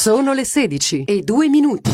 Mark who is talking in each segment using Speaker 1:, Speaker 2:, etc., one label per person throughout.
Speaker 1: Sono le 16:02.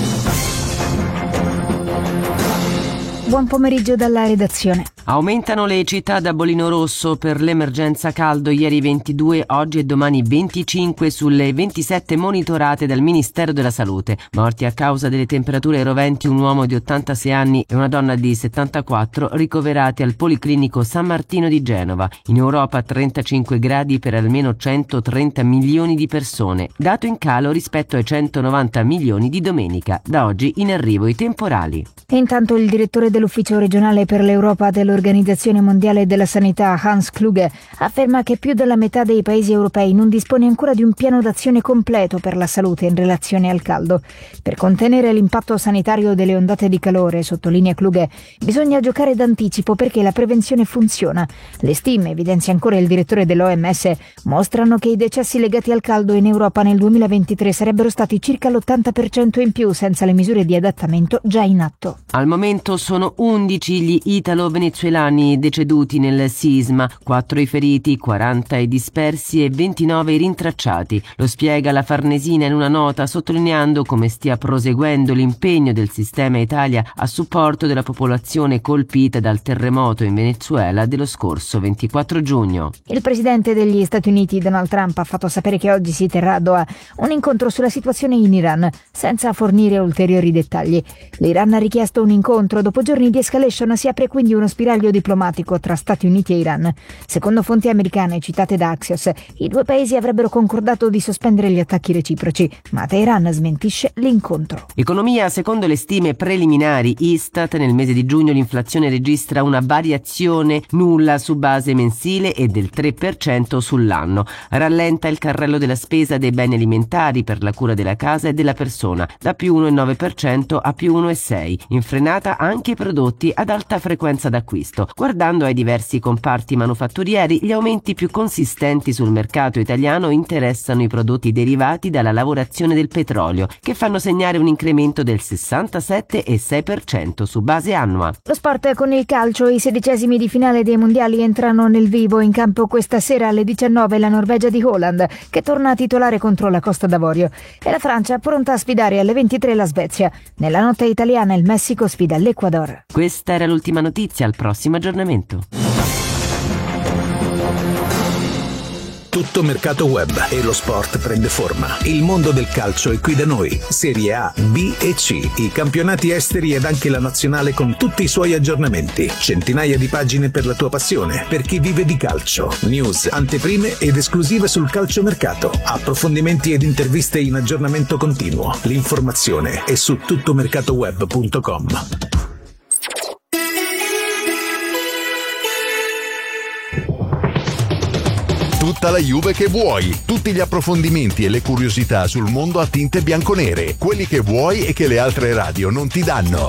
Speaker 2: Buon pomeriggio dalla redazione.
Speaker 3: Aumentano le città da bollino rosso per l'emergenza caldo, ieri 22, oggi e domani 25 sulle 27 monitorate dal Ministero della Salute. Morti a causa delle temperature roventi un uomo di 86 anni e una donna di 74 ricoverati al Policlinico San Martino di Genova. In Europa 35 gradi per almeno 130 milioni di persone, dato in calo rispetto ai 190 milioni di domenica. Da oggi in arrivo i temporali.
Speaker 2: E intanto il direttore dell'Ufficio regionale per l'Europa dell'Organizzazione Mondiale della Sanità, Hans Kluge, afferma che più della metà dei paesi europei non dispone ancora di un piano d'azione completo per la salute in relazione al caldo. Per contenere l'impatto sanitario delle ondate di calore, sottolinea Kluge, bisogna giocare d'anticipo perché la prevenzione funziona. Le stime, evidenzia ancora il direttore dell'OMS, mostrano che i decessi legati al caldo in Europa nel 2023 sarebbero stati circa l'80% in più senza le misure di adattamento già in atto.
Speaker 3: Al momento sono 11 gli italo-venezuelani deceduti nel sisma, 4 i feriti, 40 i dispersi e 29 i rintracciati. Lo spiega la Farnesina in una nota sottolineando come stia proseguendo l'impegno del sistema Italia a supporto della popolazione colpita dal terremoto in Venezuela dello scorso 24 giugno.
Speaker 2: Il presidente degli Stati Uniti, Donald Trump, ha fatto sapere che oggi si terrà a Doha un incontro sulla situazione in Iran, senza fornire ulteriori dettagli. L'Iran ha richiesto un incontro. Dopo giorni di escalation si apre quindi uno spiraglio diplomatico tra Stati Uniti e Iran. Secondo fonti americane citate da Axios, i due paesi avrebbero concordato di sospendere gli attacchi reciproci, ma Teheran smentisce l'incontro.
Speaker 3: Economia, secondo le stime preliminari Istat, nel mese di giugno l'inflazione registra una variazione nulla su base mensile e del 3% sull'anno. Rallenta il carrello della spesa dei beni alimentari per la cura della casa e della persona, da più 1,9% a più 1,6%. In frenata anche i prodotti ad alta frequenza d'acquisto. Guardando ai diversi comparti manufatturieri, gli aumenti più consistenti sul mercato italiano interessano i prodotti derivati dalla lavorazione del petrolio, che fanno segnare un incremento del 67,6% su base annua.
Speaker 2: Lo sport con il calcio, i 16esimi di finale dei mondiali entrano nel vivo. In campo questa sera alle 19 la Norvegia di Haaland, che torna a titolare contro la Costa d'Avorio, e la Francia pronta a sfidare alle 23 la Svezia. Nella notte italiana il Messico sfida l'Ecuador.
Speaker 3: Questa era l'ultima notizia, al prossimo aggiornamento.
Speaker 4: Tutto mercato web e lo sport prende forma. Il mondo del calcio è qui da noi. Serie A, B e C, i campionati esteri ed anche la nazionale con tutti i suoi aggiornamenti. Centinaia di pagine per la tua passione, per chi vive di calcio. News, anteprime ed esclusive sul calciomercato. Approfondimenti ed interviste in aggiornamento continuo. L'informazione è su tuttomercatoweb.com.
Speaker 5: Tutta la Juve che vuoi, tutti gli approfondimenti e le curiosità sul mondo a tinte bianconere, quelli che vuoi e che le altre radio non ti danno.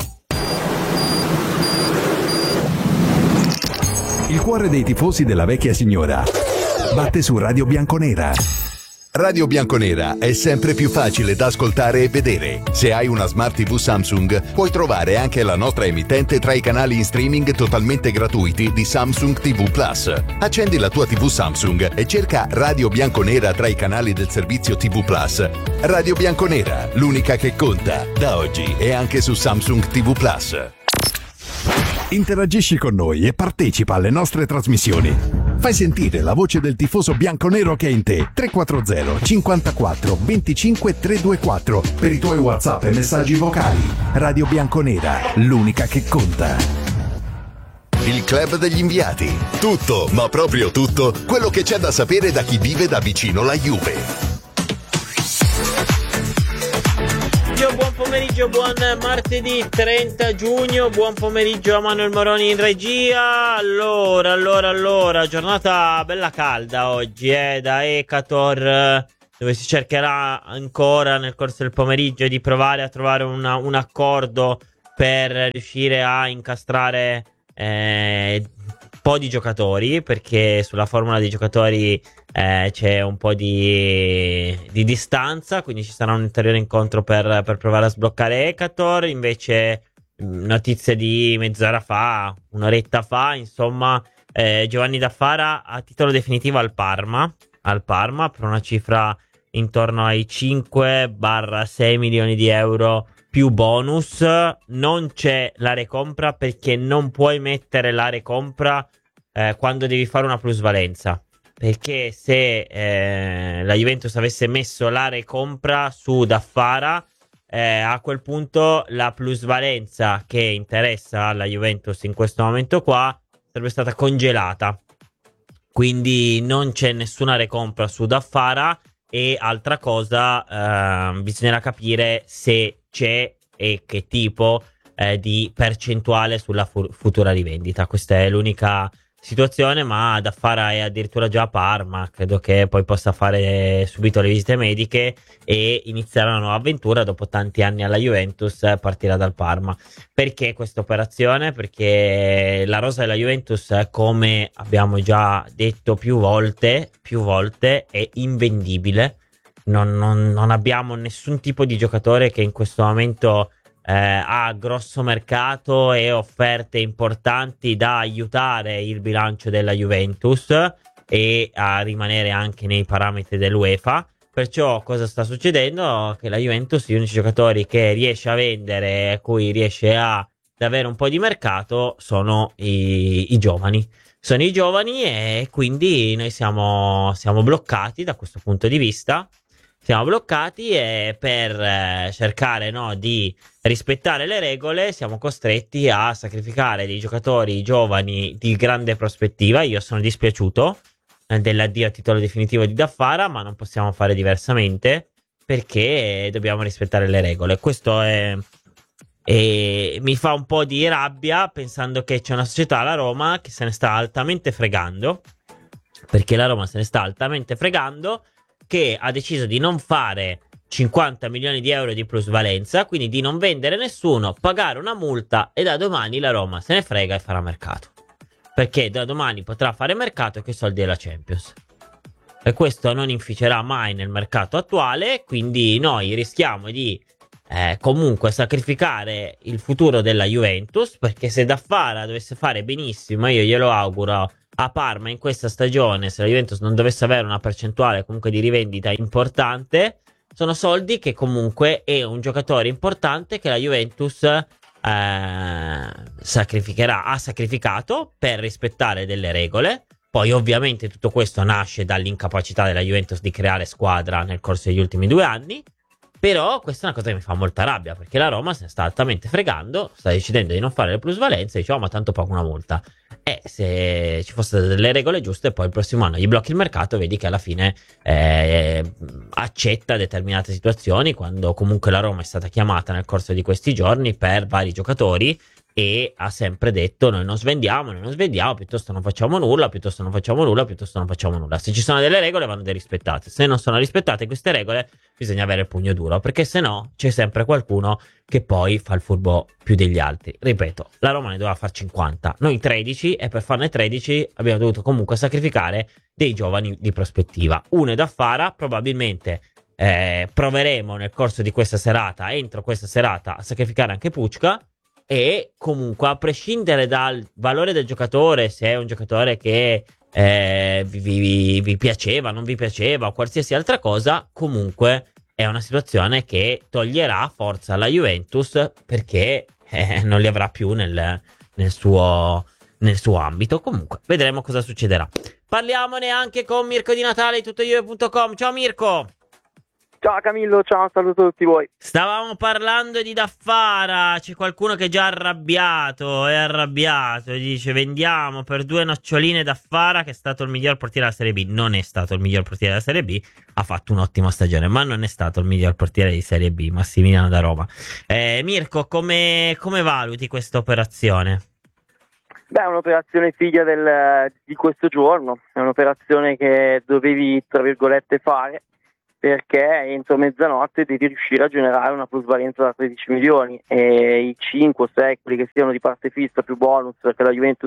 Speaker 5: Il cuore dei tifosi della vecchia signora batte su Radio Bianconera. Radio Bianconera è sempre più facile da ascoltare e vedere. Se hai una Smart TV Samsung, puoi trovare anche la nostra emittente tra i canali in streaming totalmente gratuiti di Samsung TV Plus. Accendi la tua TV Samsung e cerca Radio Bianconera tra i canali del servizio TV Plus. Radio Bianconera, l'unica che conta, da oggi è anche su Samsung TV Plus. Interagisci con noi e partecipa alle nostre trasmissioni. Fai sentire la voce del tifoso bianconero che è in te. 340 54 25 324 per i tuoi WhatsApp e messaggi vocali. Radio Bianconera, l'unica che conta. Il club degli inviati. Tutto, ma proprio tutto, quello che c'è da sapere da chi vive da vicino la Juve.
Speaker 6: Buon pomeriggio, buon martedì 30 giugno, buon pomeriggio a Manuel Moroni in regia. Allora, giornata bella calda oggi, da Ecator, dove si cercherà ancora nel corso del pomeriggio di provare a trovare un accordo per riuscire a incastrare un po' di giocatori, perché sulla formula dei giocatori c'è un po' di distanza, quindi ci sarà un ulteriore incontro per provare a sbloccare Ecator. Invece notizie di mezz'ora fa, un'oretta fa, insomma, Giovanni Daffara a titolo definitivo al Parma per una cifra intorno ai 5-6 milioni di euro più bonus. Non c'è la recompra perché non puoi mettere la recompra quando devi fare una plusvalenza, perché se la Juventus avesse messo la recompra su Daffara, a quel punto la plusvalenza che interessa alla Juventus in questo momento qua sarebbe stata congelata, quindi non c'è nessuna recompra su Daffara. E altra cosa, bisognerà capire se c'è e che tipo di percentuale sulla futura rivendita. Questa è l'unica situazione, ma Daffara è addirittura già a Parma, credo che poi possa fare subito le visite mediche e iniziare una nuova avventura. Dopo tanti anni alla Juventus partirà dal Parma. Perché questa operazione? Perché la rosa della Juventus, come abbiamo già detto più volte, è invendibile. Non abbiamo nessun tipo di giocatore che in questo momento ha grosso mercato e offerte importanti da aiutare il bilancio della Juventus e a rimanere anche nei parametri dell'UEFA. Perciò cosa sta succedendo? Che la Juventus, gli unici giocatori che riesce a vendere, a cui riesce ad avere un po' di mercato, sono i giovani. Sono i giovani e quindi noi siamo bloccati da questo punto di vista. Siamo bloccati e per cercare, no, di rispettare le regole siamo costretti a sacrificare dei giocatori giovani di grande prospettiva. Io sono dispiaciuto dell'addio a titolo definitivo di Daffara, ma non possiamo fare diversamente perché dobbiamo rispettare le regole. Questo mi fa un po' di rabbia pensando che c'è una società, la Roma, che se ne sta altamente fregando, perché la Roma se ne sta altamente fregando, che ha deciso di non fare 50 milioni di euro di plusvalenza, quindi di non vendere nessuno, pagare una multa, e da domani la Roma se ne frega e farà mercato, perché da domani potrà fare mercato con i soldi della Champions, e questo non inficerà mai nel mercato attuale. Quindi noi rischiamo di comunque sacrificare il futuro della Juventus, perché se Daffara dovesse fare benissimo, io glielo auguro, a Parma in questa stagione, se la Juventus non dovesse avere una percentuale comunque di rivendita importante, sono soldi che comunque è un giocatore importante che la Juventus ha sacrificato per rispettare delle regole. Poi ovviamente tutto questo nasce dall'incapacità della Juventus di creare squadra nel corso degli ultimi 2 anni. Però questa è una cosa che mi fa molta rabbia, perché la Roma se ne sta altamente fregando, sta decidendo di non fare le plusvalenze, dice: oh, ma tanto pago una multa. E se ci fossero delle regole giuste, poi il prossimo anno gli blocchi il mercato, vedi che alla fine accetta determinate situazioni, quando comunque la Roma è stata chiamata nel corso di questi giorni per vari giocatori e ha sempre detto: noi non svendiamo, piuttosto non facciamo nulla, piuttosto non facciamo nulla. Se ci sono delle regole vanno rispettate, se non sono rispettate queste regole bisogna avere il pugno duro, perché se no c'è sempre qualcuno che poi fa il furbo più degli altri. Ripeto, la Roma ne doveva far 50, noi 13, e per farne 13 abbiamo dovuto comunque sacrificare dei giovani di prospettiva. Uno è Daffara, probabilmente proveremo nel corso di questa serata, entro questa serata, a sacrificare anche Pucca. E comunque, a prescindere dal valore del giocatore, se è un giocatore che vi piaceva, non vi piaceva o qualsiasi altra cosa, comunque è una situazione che toglierà forza alla Juventus, perché non li avrà più nel suo ambito. Comunque vedremo cosa succederà. Parliamone anche con Mirko Di Natale di tuttojuve.com. Ciao Mirko.
Speaker 7: Ciao Camillo, ciao, saluto tutti voi.
Speaker 6: Stavamo parlando di Daffara, c'è qualcuno che è già arrabbiato, dice: vendiamo per 2 noccioline Daffara, che è stato il miglior portiere della Serie B. Non è stato il miglior portiere della Serie B, ha fatto un'ottima stagione, ma non è stato il miglior portiere di Serie B. Massimiliano da Roma. Mirko, come valuti questa operazione?
Speaker 7: Beh, è un'operazione figlia di questo giorno, è un'operazione che dovevi, tra virgolette, fare, perché entro mezzanotte devi riuscire a generare una plusvalenza da 13 milioni, e i 5 o 6, quelli che siano di parte fissa più bonus, perché la Juventus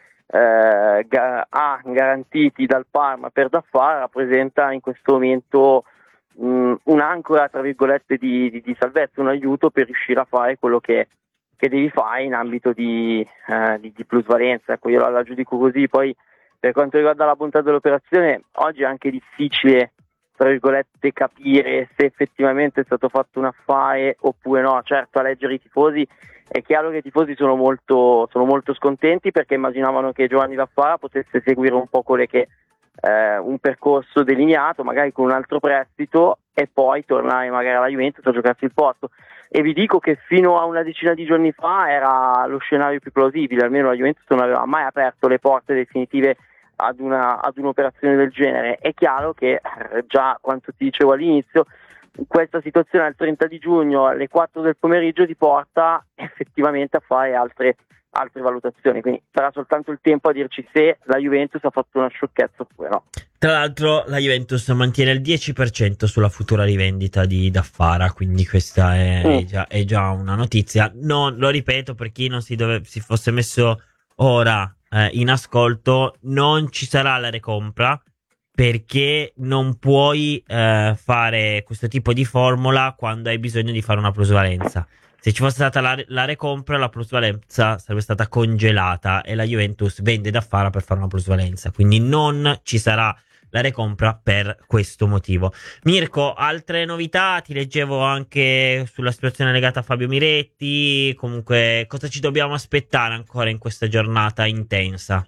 Speaker 7: ha garantiti dal Parma per Daffara, rappresenta in questo momento un'ancora, tra virgolette, di salvezza, un aiuto per riuscire a fare quello che devi fare in ambito di plusvalenza. Ecco, io la giudico così. Poi per quanto riguarda la bontà dell'operazione, oggi è anche difficile tra virgolette, capire se effettivamente è stato fatto un affare oppure no. Certo, a leggere i tifosi è chiaro che i tifosi sono molto scontenti, perché immaginavano che Giovanni Daffara potesse seguire un po' quello che un percorso delineato, magari con un altro prestito, e poi tornare magari alla Juventus a giocarsi il posto. E vi dico che fino a una decina di giorni fa era lo scenario più plausibile, almeno la Juventus non aveva mai aperto le porte definitive ad un'operazione del genere. È chiaro che già, quanto ti dicevo all'inizio, questa situazione al 30 di giugno alle 4 del pomeriggio ti porta effettivamente a fare altre valutazioni, quindi sarà soltanto il tempo a dirci se la Juventus ha fatto una sciocchezza oppure no.
Speaker 6: Tra l'altro la Juventus mantiene il 10% sulla futura rivendita di Daffara, quindi questa è già una notizia. No, lo ripeto, per chi non si fosse messo ora in ascolto, non ci sarà la recompra, perché non puoi fare questo tipo di formula quando hai bisogno di fare una plusvalenza. Se ci fosse stata la recompra, la plusvalenza sarebbe stata congelata e la Juventus vende Daffara per fare una plusvalenza, quindi non ci sarà la recompra per questo motivo. Mirko, altre novità? Ti leggevo anche sulla situazione legata a Fabio Miretti. Comunque, cosa ci dobbiamo aspettare ancora in questa giornata intensa?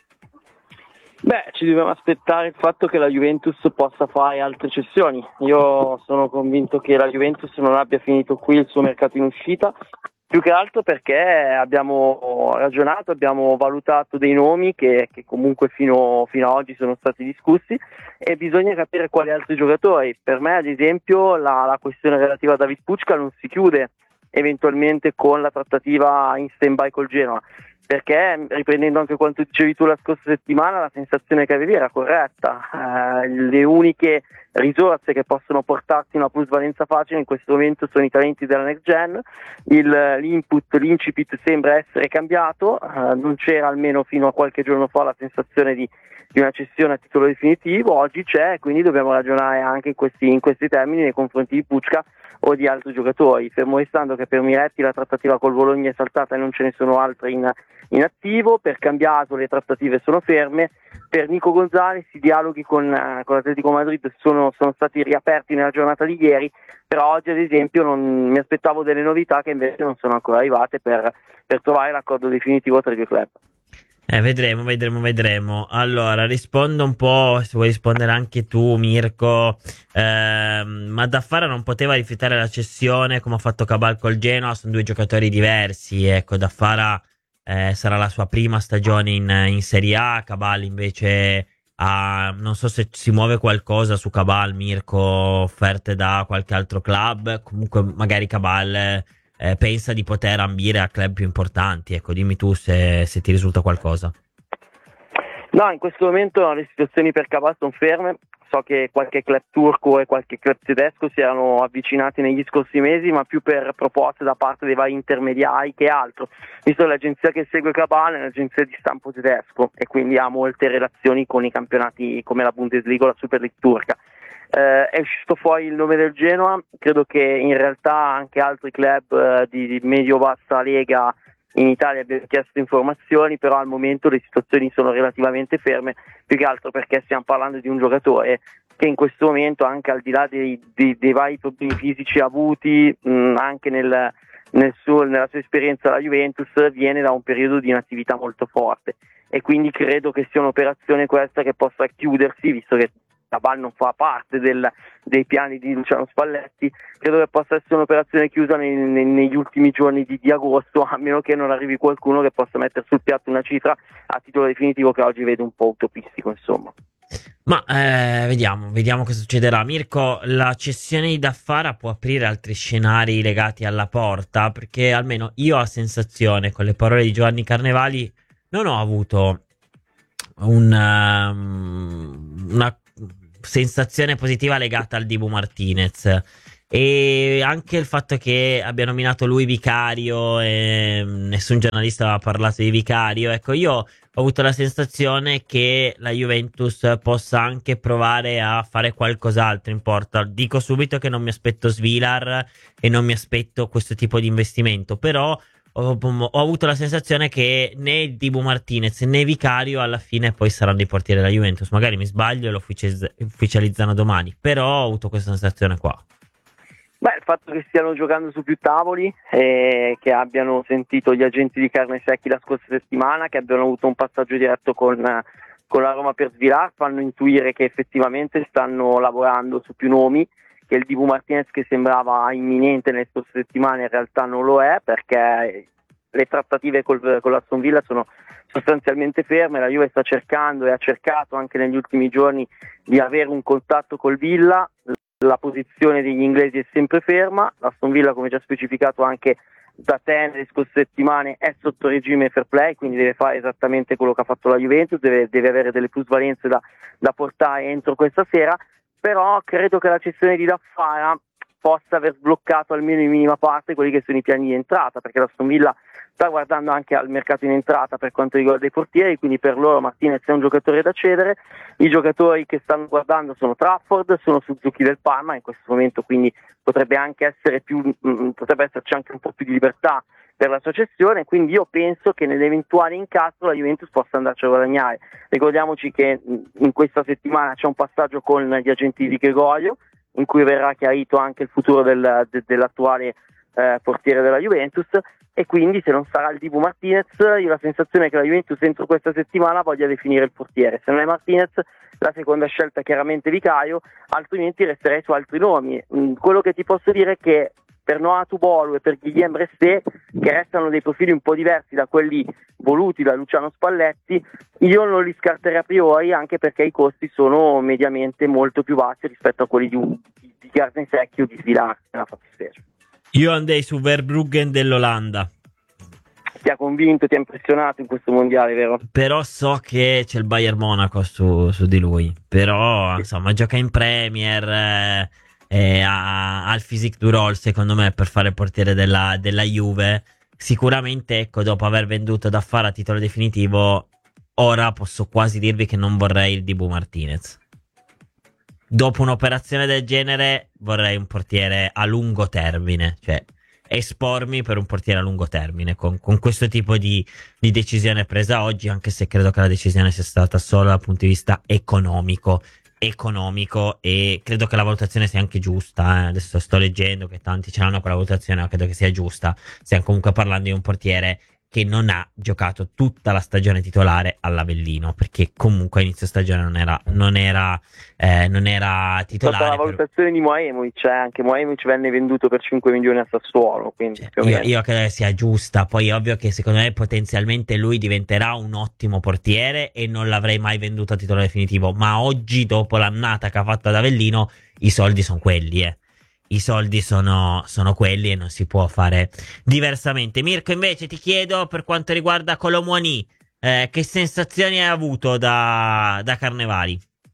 Speaker 7: Beh, ci dobbiamo aspettare il fatto che la Juventus possa fare altre cessioni. Io sono convinto che la Juventus non abbia finito qui il suo mercato in uscita, più che altro perché abbiamo ragionato, abbiamo valutato dei nomi che comunque fino a oggi sono stati discussi, e bisogna capire quali altri giocatori. Per me, ad esempio, la questione relativa a David Pucca non si chiude eventualmente con la trattativa in stand-by col Genoa, perché, riprendendo anche quanto dicevi tu la scorsa settimana, la sensazione che avevi era corretta. Le uniche risorse che possono portarti una plusvalenza facile in questo momento sono i talenti della next gen. L'incipit sembra essere cambiato, non c'era almeno fino a qualche giorno fa la sensazione di una cessione a titolo definitivo. Oggi c'è, quindi dobbiamo ragionare anche in questi termini nei confronti di Pucca o di altri giocatori, fermo restando che per Miretti la trattativa col Bologna è saltata e non ce ne sono altre in attivo. Per Cambiaso le trattative sono ferme. Per Nico Gonzalez i dialoghi con l'Atletico Madrid sono stati riaperti nella giornata di ieri, però oggi ad esempio non mi aspettavo delle novità che invece non sono ancora arrivate per trovare l'accordo definitivo tra i due club.
Speaker 6: Vedremo. Allora, rispondo un po', se vuoi rispondere anche tu, Mirko. Ma Daffara non poteva rifiutare la cessione come ha fatto Cabal col Genoa, sono due giocatori diversi. Ecco, Daffara sarà la sua prima stagione in Serie A, Cabal invece non so se si muove qualcosa su Cabal, Mirko, offerte da qualche altro club. Comunque magari Cabal pensa di poter ambire a club più importanti. Ecco, dimmi tu se ti risulta qualcosa.
Speaker 7: No, in questo momento le situazioni per Cabal sono ferme. So che qualche club turco e qualche club tedesco si erano avvicinati negli scorsi mesi, ma più per proposte da parte dei vari intermediari che altro. Visto che l'agenzia che segue Cabal è un'agenzia di stampo tedesco e quindi ha molte relazioni con i campionati come la Bundesliga o la Super League turca. È uscito fuori il nome del Genoa, credo che in realtà anche altri club di medio-bassa lega in Italia abbiamo chiesto informazioni, però al momento le situazioni sono relativamente ferme, più che altro perché stiamo parlando di un giocatore che in questo momento, anche al di là dei vari problemi fisici avuti anche nella sua esperienza alla Juventus, viene da un periodo di inattività molto forte, e quindi credo che sia un'operazione questa che possa chiudersi, visto che Cabal non fa parte dei piani di Luciano Spalletti. Credo che possa essere un'operazione chiusa negli ultimi giorni di agosto, a meno che non arrivi qualcuno che possa mettere sul piatto una cifra a titolo definitivo, che oggi vedo un po' utopistico, insomma.
Speaker 6: Ma vediamo cosa succederà. Mirko, la cessione di Daffara può aprire altri scenari legati alla porta, perché almeno io ho la sensazione, con le parole di Giovanni Carnevali, non ho avuto una sensazione positiva legata al Dibu Martinez, e anche il fatto che abbia nominato lui vicario e nessun giornalista ha parlato di vicario. Ecco, io ho avuto la sensazione che la Juventus possa anche provare a fare qualcos'altro in porta. Dico subito che non mi aspetto Svilar e non mi aspetto questo tipo di investimento, però ho avuto la sensazione che né il Dibu Martinez né Vicario alla fine poi saranno i portieri della Juventus. Magari mi sbaglio e lo ufficializzano domani, però ho avuto questa sensazione qua.
Speaker 7: Beh, il fatto che stiano giocando su più tavoli, che abbiano sentito gli agenti di Carne Secchi la scorsa settimana, che abbiano avuto un passaggio diretto con la Roma per Svilar, fanno intuire che effettivamente stanno lavorando su più nomi, che il Dibu Martinez, che sembrava imminente nelle scorse settimane, in realtà non lo è, perché le trattative con l'Aston Villa sono sostanzialmente ferme. La Juve sta cercando e ha cercato anche negli ultimi giorni di avere un contatto col Villa. La posizione degli inglesi è sempre ferma. L'Aston Villa, come già specificato anche da te nelle scorse settimane, è sotto regime fair play, quindi deve fare esattamente quello che ha fatto la Juventus, deve avere delle plusvalenze da portare entro questa sera. Però credo che la cessione di Daffara possa aver sbloccato almeno in minima parte quelli che sono i piani di entrata, perché l'Aston Villa sta guardando anche al mercato in entrata per quanto riguarda i portieri, quindi per loro Martinez è un giocatore da cedere. I giocatori che stanno guardando sono Trafford, sono Suzuki del Parma in questo momento, quindi potrebbe esserci anche un po' più di libertà per la sua cessione, quindi io penso che nell'eventuale incasso la Juventus possa andarci a guadagnare. Ricordiamoci che in questa settimana c'è un passaggio con gli agenti di Gregorio, in cui verrà chiarito anche il futuro dell'attuale portiere della Juventus, e quindi se non sarà il Dibu Martinez, io ho la sensazione che la Juventus entro questa settimana voglia definire il portiere. Se non è Martinez, la seconda scelta è chiaramente Vicario, altrimenti resterei su altri nomi. Quello che ti posso dire è che per Noah Tubolu e per Guillaume Resté, che restano dei profili un po' diversi da quelli voluti da Luciano Spalletti, io non li scarterei a priori, anche perché i costi sono mediamente molto più bassi rispetto a quelli di Carne Secchi o di Svilar nella fattispecie.
Speaker 6: Io andrei su Verbruggen dell'Olanda.
Speaker 7: Ti ha convinto, ti ha impressionato in questo mondiale, vero?
Speaker 6: Però so che c'è il Bayern Monaco su di lui. Però insomma gioca in Premier, ha il physique du role secondo me per fare il portiere della Juve. Sicuramente, ecco, dopo aver venduto Daffara a titolo definitivo, ora posso quasi dirvi che non vorrei il Dibu Martinez. Dopo un'operazione del genere vorrei un portiere a lungo termine, cioè espormi per un portiere a lungo termine con questo tipo di decisione presa oggi, anche se credo che la decisione sia stata solo dal punto di vista economico, e credo che la valutazione sia anche giusta. Adesso sto leggendo che tanti ce l'hanno quella valutazione, ma credo che sia giusta. Stiamo comunque parlando di un portiere che non ha giocato tutta la stagione titolare all'Avellino, perché comunque a inizio stagione non era titolare.
Speaker 7: La valutazione di Moemovic, anche Moemovic venne venduto per 5 milioni a Sassuolo, quindi
Speaker 6: io credo che sia giusta. Poi è ovvio che secondo me potenzialmente lui diventerà un ottimo portiere e non l'avrei mai venduto a titolo definitivo, ma oggi, dopo l'annata che ha fatto ad Avellino, i soldi sono quelli, I soldi sono quelli e non si può fare diversamente. Mirko, invece ti chiedo, per quanto riguarda Kolo Muani, che sensazioni hai avuto da Carnevali?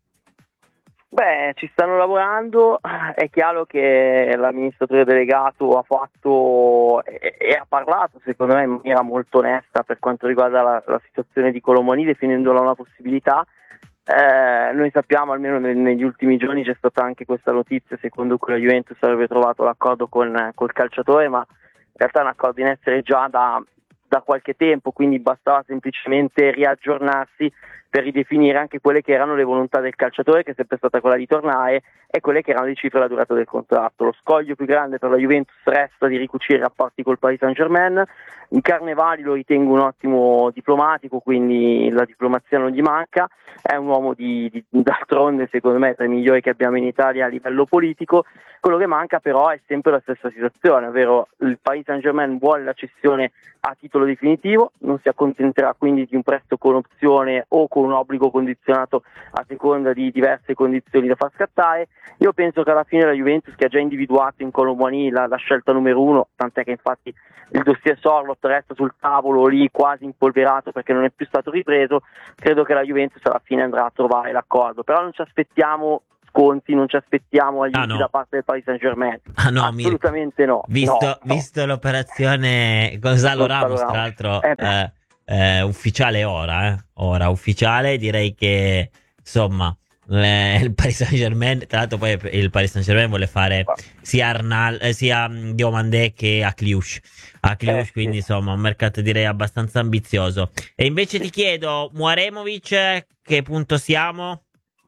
Speaker 7: Beh, ci stanno lavorando. È chiaro che l'amministratore delegato ha fatto e ha parlato, secondo me, in maniera molto onesta per quanto riguarda la situazione di Kolo Muani, definendola una possibilità. Noi sappiamo, almeno negli ultimi giorni c'è stata anche questa notizia secondo cui la Juventus avrebbe trovato l'accordo col calciatore, ma in realtà è un accordo in essere già da qualche tempo, quindi bastava semplicemente riaggiornarsi per ridefinire anche quelle che erano le volontà del calciatore, che è sempre stata quella di tornare, e quelle che erano le cifre e la durata del contratto. Lo scoglio più grande per la Juventus resta di ricucire i rapporti col Paris Saint-Germain. In Carnevali lo ritengo un ottimo diplomatico, quindi la diplomazia non gli manca, è un uomo d'altronde secondo me tra i migliori che abbiamo in Italia a livello politico. Quello che manca però è sempre la stessa situazione, ovvero il Paris Saint-Germain vuole la cessione a titolo definitivo, non si accontenterà quindi di un prestito con opzione o con un obbligo condizionato a seconda di diverse condizioni da far scattare. Io penso che alla fine la Juventus, che ha già individuato in Kolo Muani la scelta numero uno, tant'è che infatti il dossier Sorloth resta sul tavolo lì quasi impolverato perché non è più stato ripreso, credo che la Juventus alla fine andrà a trovare l'accordo, però non ci aspettiamo sconti, non ci aspettiamo aiuti da parte del Paris Saint-Germain. Assolutamente no.
Speaker 6: Visto l'operazione Gonzalo Ramos, tra l'altro ufficiale ora ufficiale, direi che insomma il Paris Saint-Germain. Tra l'altro poi il Paris Saint-Germain vuole fare sia Diomandé che a Cluj, quindi insomma un mercato direi abbastanza ambizioso. E invece ti chiedo, Muaremovic, che punto siamo?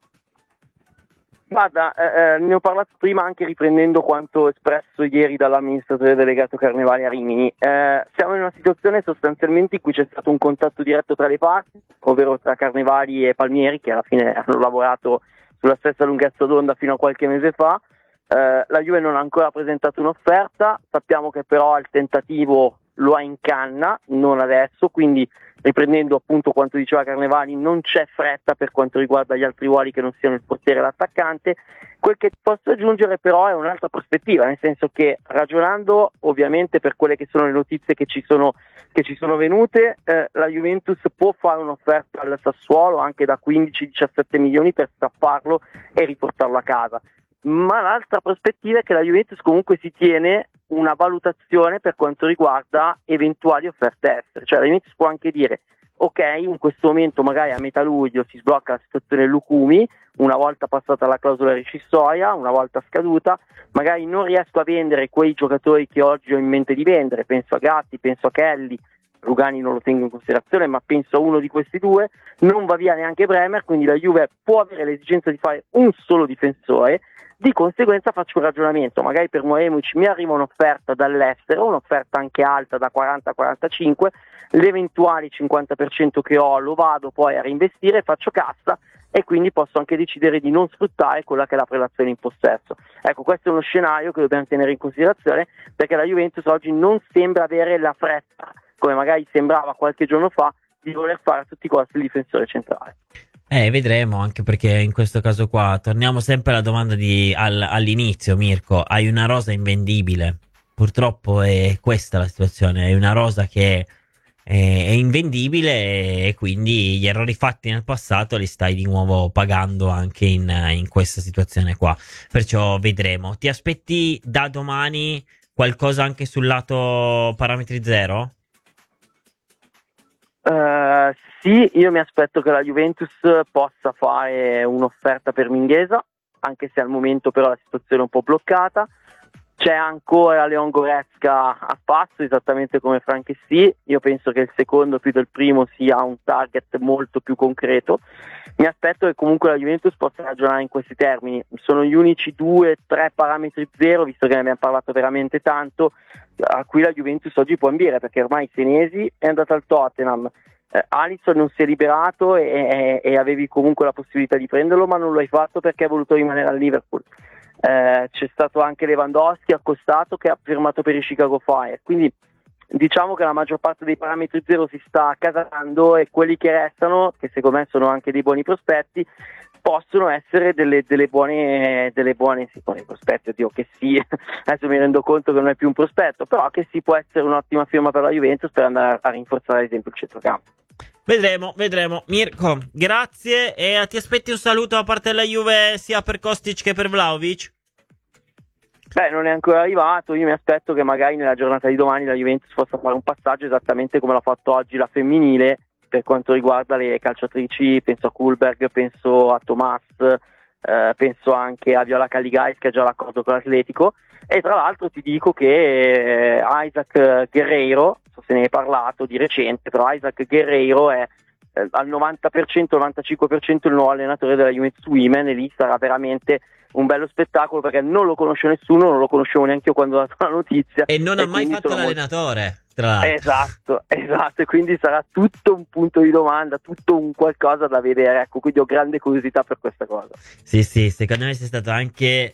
Speaker 7: Guarda, ne ho parlato prima anche riprendendo quanto espresso ieri dall'amministratore delegato Carnevali a Rimini. Siamo in una situazione sostanzialmente in cui c'è stato un contatto diretto tra le parti, ovvero tra Carnevali e Palmieri, che alla fine hanno lavorato sulla stessa lunghezza d'onda fino a qualche mese fa. La Juve non ha ancora presentato un'offerta, sappiamo che però il tentativo lo ha in canna, non adesso, quindi riprendendo appunto quanto diceva Carnevali, non c'è fretta per quanto riguarda gli altri ruoli che non siano il portiere e l'attaccante. Quel che posso aggiungere però è un'altra prospettiva, nel senso che ragionando ovviamente per quelle che sono le notizie che ci sono venute, la Juventus può fare un'offerta al Sassuolo anche da 15-17 milioni per strapparlo e riportarlo a casa. Ma l'altra prospettiva è che la Juventus comunque si tiene una valutazione per quanto riguarda eventuali offerte estere, cioè la Juventus può anche dire ok, in questo momento magari a metà luglio si sblocca la situazione Lucumi, una volta passata la clausola rescissoria, una volta scaduta, magari non riesco a vendere quei giocatori che oggi ho in mente di vendere, penso a Gatti, penso a Kelly, Rugani non lo tengo in considerazione, ma penso a uno di questi due, non va via neanche Bremer, quindi la Juve può avere l'esigenza di fare un solo difensore. Di conseguenza faccio un ragionamento, magari per Muaremovic mi arriva un'offerta dall'estero, un'offerta anche alta da 40-45, l'eventuale 50% che ho lo vado poi a reinvestire, faccio cassa e quindi posso anche decidere di non sfruttare quella che è la prelazione in possesso. Ecco, questo è uno scenario che dobbiamo tenere in considerazione, perché la Juventus oggi non sembra avere la fretta, come magari sembrava qualche giorno fa, di voler fare a tutti i costi il difensore centrale.
Speaker 6: Vedremo, anche perché in questo caso qua torniamo sempre alla domanda all'inizio, Mirko, hai una rosa invendibile, purtroppo è questa la situazione, hai una rosa che è invendibile e quindi gli errori fatti nel passato li stai di nuovo pagando anche in questa situazione qua, perciò vedremo. Ti aspetti da domani qualcosa anche sul lato parametri zero?
Speaker 7: Sì, io mi aspetto che la Juventus possa fare un'offerta per Mingueza, anche se al momento però la situazione è un po' bloccata. C'è ancora Leon Goretzka a spasso, esattamente come Franchessy. Io penso che il secondo più del primo sia un target molto più concreto. Mi aspetto che comunque la Juventus possa ragionare in questi termini. Sono gli unici 2-3 parametri zero, visto che ne abbiamo parlato veramente tanto, a cui la Juventus oggi può ambire, perché ormai Senesi è andato al Tottenham, Alisson non si è liberato e avevi comunque la possibilità di prenderlo, ma non lo hai fatto perché hai voluto rimanere al Liverpool. C'è stato anche Lewandowski accostato che ha firmato per i Chicago Fire, quindi diciamo che la maggior parte dei parametri zero si sta accasando e quelli che restano, che secondo me sono anche dei buoni prospetti, possono essere delle buone sì, buoni prospetti, oddio che sì, adesso mi rendo conto che non è più un prospetto, però che sì, può essere un'ottima firma per la Juventus per andare a rinforzare ad esempio il centrocampo.
Speaker 6: Vedremo. Mirko, grazie e ti aspetti un saluto da parte della Juve sia per Kostic che per Vlahovic?
Speaker 7: Non è ancora arrivato, io mi aspetto che magari nella giornata di domani la Juventus possa fare un passaggio esattamente come l'ha fatto oggi la femminile per quanto riguarda le calciatrici, penso a Kulberg, penso a Tomas, penso anche a Viola Caligais che ha già l'accordo con l'Atletico, e tra l'altro ti dico che Isaac Guerreiro, so se ne è parlato di recente, però Isaac Guerreiro è al 90%, 95% il nuovo allenatore della Juventus Women, e lì sarà veramente un bello spettacolo perché non lo conosce nessuno, non lo conoscevo neanche io quando ho dato la notizia.
Speaker 6: E non ha mai fatto l'allenatore, tra l'altro. Esatto, e quindi sarà tutto un punto di domanda, tutto un qualcosa da vedere, ecco, quindi ho grande curiosità per questa cosa. Sì, secondo me sei stato anche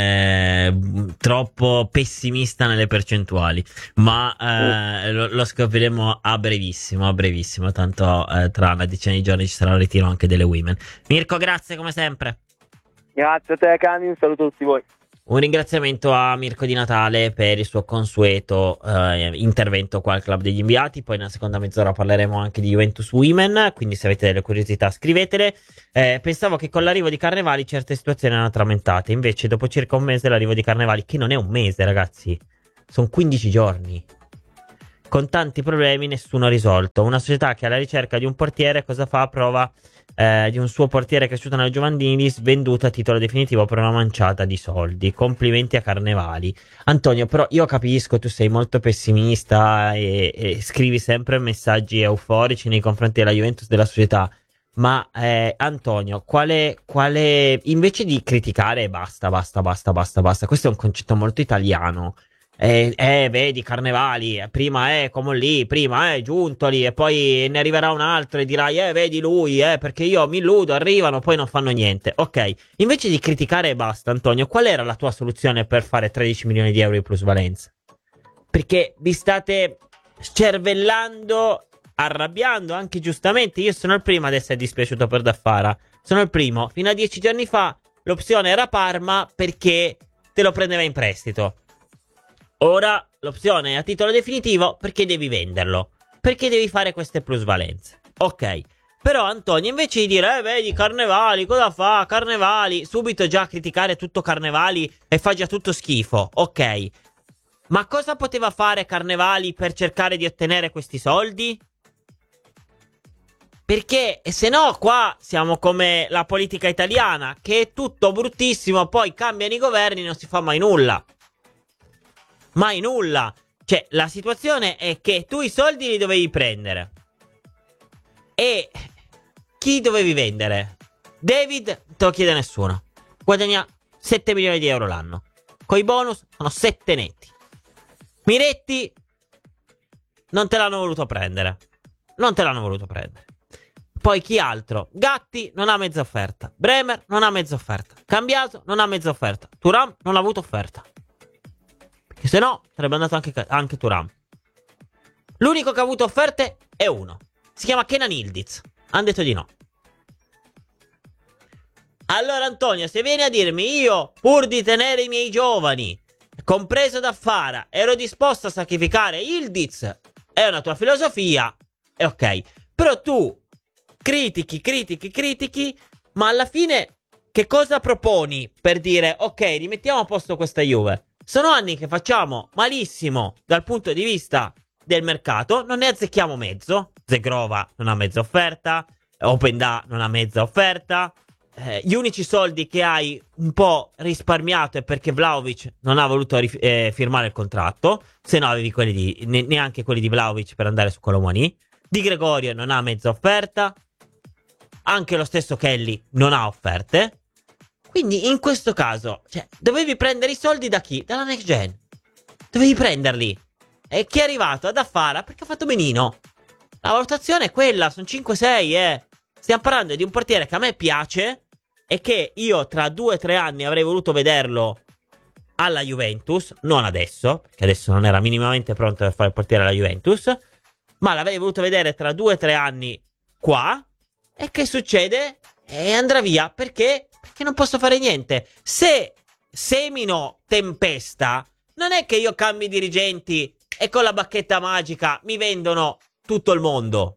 Speaker 6: troppo pessimista nelle percentuali, ma lo scopriremo a brevissimo, tanto tra una decina di giorni ci sarà il ritiro anche delle Women. Mirko, grazie come sempre.
Speaker 7: Grazie a te Cani, un saluto a tutti voi.
Speaker 6: Un ringraziamento a Mirko Di Natale per il suo consueto intervento qua al Club degli Inviati. Poi nella seconda mezz'ora parleremo anche di Juventus Women, quindi se avete delle curiosità scrivetele. Pensavo che con l'arrivo di Carnevali certe situazioni erano trammentate, invece dopo circa un mese l'arrivo di Carnevali, che non è un mese ragazzi, sono 15 giorni, con tanti problemi nessuno ha risolto. Una società che è alla ricerca di un portiere cosa fa? Prova di un suo portiere cresciuto nella giovanili, svenduto a titolo definitivo per una manciata di soldi. Complimenti a Carnevali. Antonio, però io capisco, tu sei molto pessimista e scrivi sempre messaggi euforici nei confronti della Juventus, della società. Ma Antonio, quale invece di criticare basta, questo è un concetto molto italiano. Vedi Carnevali, prima è Comolli, prima è Giuntoli e poi ne arriverà un altro e dirai vedi lui, perché io mi illudo, arrivano, poi non fanno niente. Ok, invece di criticare basta, Antonio, qual era la tua soluzione per fare 13 milioni di euro di plusvalenza? Perché vi state scervellando, arrabbiando anche giustamente. Io sono il primo ad essere dispiaciuto per Daffara, sono il primo. Fino a 10 giorni fa l'opzione era Parma perché te lo prendeva in prestito. Ora l'opzione è a titolo definitivo perché devi venderlo, perché devi fare queste plusvalenze. Ok, però Antonio, invece di dire vedi Carnevali, cosa fa Carnevali, subito già criticare tutto Carnevali e fa già tutto schifo. Ok, ma cosa poteva fare Carnevali per cercare di ottenere questi soldi? Perché se no qua siamo come la politica italiana, che è tutto bruttissimo, poi cambiano i governi e non si fa mai nulla. Mai nulla. Cioè, la situazione è che tu i soldi li dovevi prendere. E chi dovevi vendere? David, te lo chiede nessuno. Guadagna 7 milioni di euro l'anno. Coi bonus sono 7 netti. Miretti non te l'hanno voluto prendere. Non te l'hanno voluto prendere. Poi chi altro? Gatti non ha mezza offerta. Bremer non ha mezza offerta. Cambiaso non ha mezza offerta. Thuram non ha avuto offerta. Che se no sarebbe andato anche Thuram. L'unico che ha avuto offerte è uno. Si chiama Kenan Yildiz. Hanno detto di no. Allora Antonio, se vieni a dirmi io, pur di tenere i miei giovani, compreso Daffara, ero disposto a sacrificare Yildiz, è una tua filosofia, è ok. Però tu critichi, ma alla fine che cosa proponi per dire ok, rimettiamo a posto questa Juve? Sono anni che facciamo malissimo dal punto di vista del mercato, non ne azzecchiamo mezzo. Zegrova non ha mezza offerta, Openda non ha mezza offerta, gli unici soldi che hai un po' risparmiato è perché Vlahovic non ha voluto firmare il contratto, se no avevi neanche quelli di Vlahovic per andare su Colomoni. Di Gregorio non ha mezza offerta, anche lo stesso Kelly non ha offerte. Quindi in questo caso, cioè, dovevi prendere i soldi da chi? Dalla Next Gen. Dovevi prenderli. E chi è arrivato? Ad Affara perché ha fatto benino. La valutazione è quella, sono 5-6, Stiamo parlando di un portiere che a me piace e che io tra 2 o 3 anni avrei voluto vederlo alla Juventus, non adesso, perché adesso non era minimamente pronto per fare il portiere alla Juventus, ma l'avrei voluto vedere tra 2 o 3 anni qua. E che succede? E andrà via, perché? Perché non posso fare niente. Se semino tempesta, non è che io cambi dirigenti e con la bacchetta magica mi vendono tutto il mondo.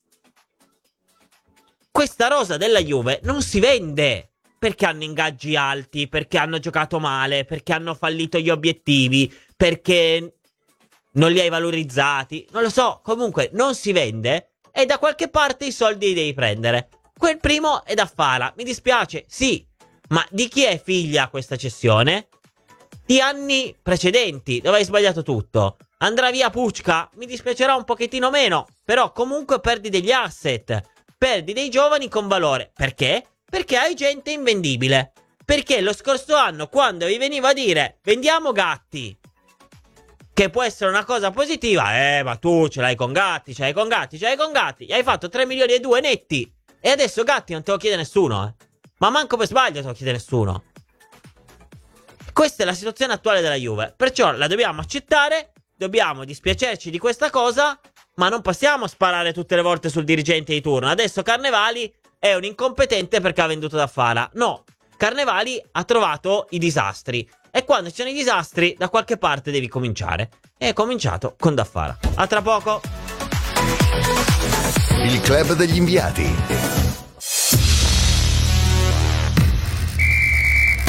Speaker 6: Questa rosa della Juve non si vende perché hanno ingaggi alti, perché hanno giocato male, perché hanno fallito gli obiettivi, perché non li hai valorizzati. Non lo so, comunque non si vende e da qualche parte i soldi li devi prendere. Quel primo è Daffara, mi dispiace, sì, ma di chi è figlia questa cessione? Di anni precedenti, dove hai sbagliato tutto. Andrà via Pucca, mi dispiacerà un pochettino meno, però comunque perdi degli asset, perdi dei giovani con valore. Perché? Perché hai gente invendibile. Perché lo scorso anno, quando vi veniva a dire vendiamo Gatti, che può essere una cosa positiva, ma tu ce l'hai con Gatti, gli hai fatto 3 milioni e 2 netti. E adesso Gatti non te lo chiede nessuno, ma manco per sbaglio te lo chiede nessuno. Questa è la situazione attuale della Juve, perciò la dobbiamo accettare, dobbiamo dispiacerci di questa cosa, ma non possiamo sparare tutte le volte sul dirigente di turno. Adesso Carnevali è un incompetente perché ha venduto Daffara. No, Carnevali ha trovato i disastri e quando ci sono i disastri da qualche parte devi cominciare. E è cominciato con Daffara. A tra poco.
Speaker 5: Il club degli inviati.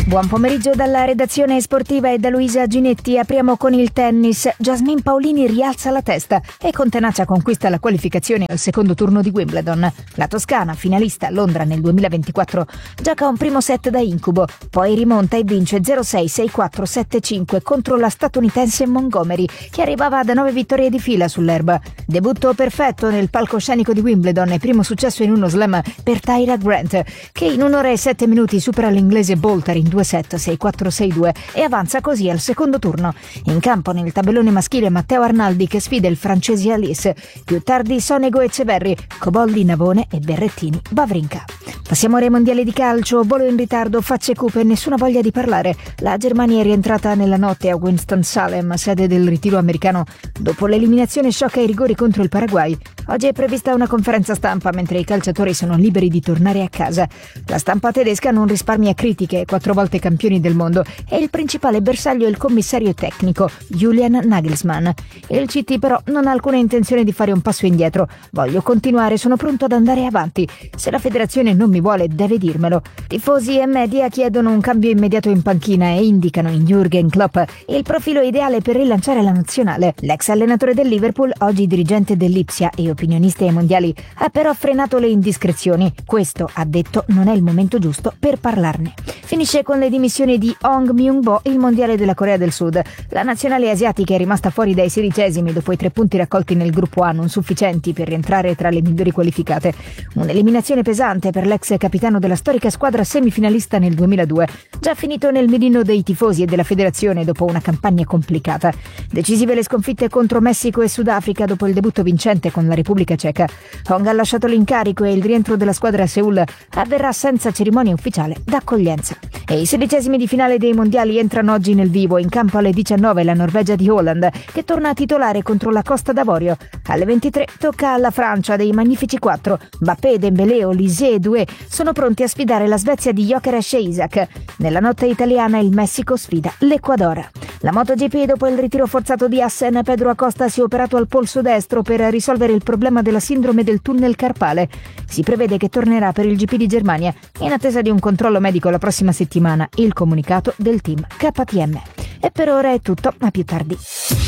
Speaker 2: Buon pomeriggio dalla redazione sportiva e da Luisa Ginetti. Apriamo con il tennis. Jasmine Paolini rialza la testa e con tenacia conquista la qualificazione al secondo turno di Wimbledon. La toscana, finalista a Londra nel 2024, gioca un primo set da incubo, poi rimonta e vince 0-6, 6-4, 7-5 contro la statunitense Montgomery, che arrivava da 9 vittorie di fila sull'erba. Debutto perfetto nel palcoscenico di Wimbledon e primo successo in uno slam per Tyra Grant, che in 1 ora e 7 minuti supera l'inglese Bolter in 2 set, 6-4, 6-2 e avanza così al secondo turno. In campo nel tabellone maschile Matteo Arnaldi che sfida il francese Alice, più tardi Sonego e Ceverri, Cobolli, Navone e Berrettini Wawrinka. Passiamo ai mondiali di calcio, volo in ritardo, facce cupe e nessuna voglia di parlare. La Germania è rientrata nella notte a Winston-Salem, sede del ritiro americano, dopo l'eliminazione sciocca ai rigori contro il Paraguay. Oggi è prevista una conferenza stampa mentre i calciatori sono liberi di tornare a casa. La stampa tedesca non risparmia critiche, 4 volte campioni del mondo, e il principale bersaglio è il commissario tecnico, Julian Nagelsmann. Il CT però non ha alcuna intenzione di fare un passo indietro. Voglio continuare, sono pronto ad andare avanti. Se la federazione non mi vuole, deve dirmelo. Tifosi e media chiedono un cambio immediato in panchina e indicano in Jürgen Klopp il profilo ideale per rilanciare la nazionale. L'ex allenatore del Liverpool, oggi dirigente dell'Ipsia e opinionista ai mondiali, ha però frenato le indiscrezioni. Questo, ha detto, non è il momento giusto per parlarne. Finisce con le dimissioni di Hong Myung-bo il mondiale della Corea del Sud. La nazionale asiatica è rimasta fuori dai 16esimi dopo i 3 punti raccolti nel gruppo A, non sufficienti per rientrare tra le migliori qualificate. Un'eliminazione pesante per l'ex capitano della storica squadra semifinalista nel 2002, già finito nel mirino dei tifosi e della federazione dopo una campagna complicata. Decisive le sconfitte contro Messico e Sudafrica dopo il debutto vincente con la Repubblica Ceca. Hong ha lasciato l'incarico e il rientro della squadra a Seul avverrà senza cerimonia ufficiale d'accoglienza. E i 16esimi di finale dei mondiali entrano oggi nel vivo. In campo alle 19 la Norvegia di Haaland, che torna a titolare contro la Costa d'Avorio. Alle 23 tocca alla Francia dei Magnifici 4. Mbappé, Dembélé, Olise e Doué sono pronti a sfidare la Svezia di Gyökeres e Isaac. Nella notte italiana il Messico sfida l'Ecuador. La MotoGP, dopo il ritiro forzato di Assen, Pedro Acosta si è operato al polso destro per risolvere il problema della sindrome del tunnel carpale. Si prevede che tornerà per il GP di Germania in attesa di un controllo medico la prossima settimana. Il comunicato del team KTM. E per ora è tutto, a più tardi.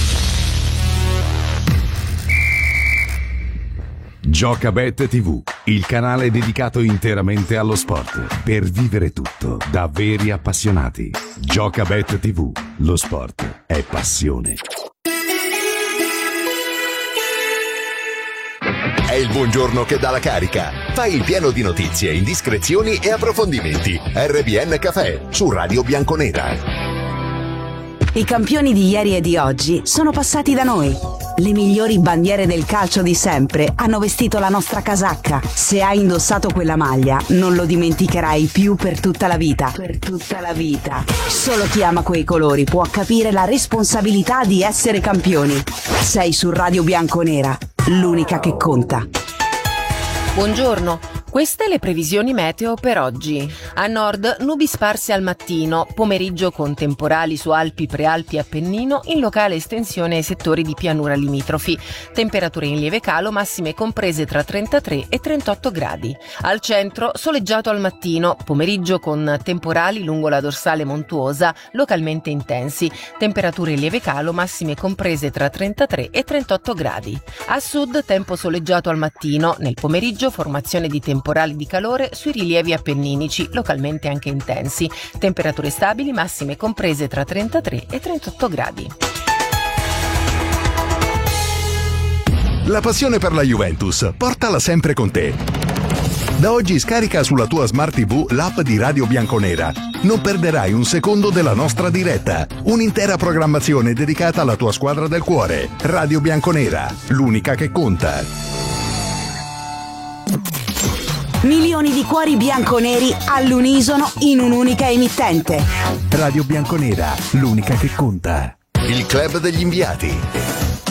Speaker 8: Giocabet TV, il canale dedicato interamente allo sport, per vivere tutto da veri appassionati. Giocabet TV, lo sport è passione.
Speaker 5: È il buongiorno che dà la carica. Fai il pieno di notizie, indiscrezioni e approfondimenti. RBN Café su Radio Bianconera.
Speaker 9: I campioni di ieri e di oggi sono passati da noi. Le migliori bandiere del calcio di sempre hanno vestito la nostra casacca. Se hai indossato quella maglia, non lo dimenticherai più per tutta la vita. Per tutta la vita. Solo chi ama quei colori può capire la responsabilità di essere campioni. Sei su Radio Bianconera, l'unica che conta.
Speaker 10: Buongiorno, queste le previsioni meteo per oggi. A nord nubi sparse al mattino, pomeriggio con temporali su Alpi, Prealpi e Appennino, in locale estensione ai settori di pianura limitrofi. Temperature in lieve calo, massime comprese tra 33 e 38 gradi. Al centro soleggiato al mattino, pomeriggio con temporali lungo la dorsale montuosa, localmente intensi. Temperature in lieve calo, massime comprese tra 33 e 38 gradi. A sud tempo soleggiato al mattino, nel pomeriggio formazione di temporali di calore sui rilievi appenninici, localmente anche intensi. Temperature stabili, massime comprese tra 33 e 38 gradi.
Speaker 5: La passione per la Juventus, portala sempre con te. Da oggi scarica sulla tua Smart TV l'app di Radio Bianconera. Non perderai un secondo della nostra diretta. Un'intera programmazione dedicata alla tua squadra del cuore. Radio Bianconera, l'unica che conta.
Speaker 9: Milioni di cuori bianconeri all'unisono in un'unica emittente.
Speaker 5: Radio Bianconera, l'unica che conta. Il club degli inviati.